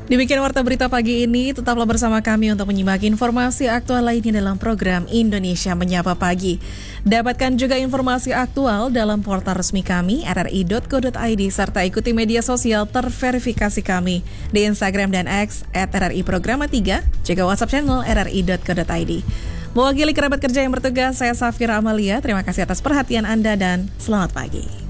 Demikian Warta Berita pagi ini, tetaplah bersama kami untuk menyimak informasi aktual lainnya dalam program Indonesia Menyapa Pagi. Dapatkan juga informasi aktual dalam portal resmi kami, rri.co.id, serta ikuti media sosial terverifikasi kami di Instagram dan X @RRI_Programa3, juga WhatsApp channel rri.co.id. Mewakili kerabat kerja yang bertugas, saya Safira Amalia, terima kasih atas perhatian Anda dan selamat pagi.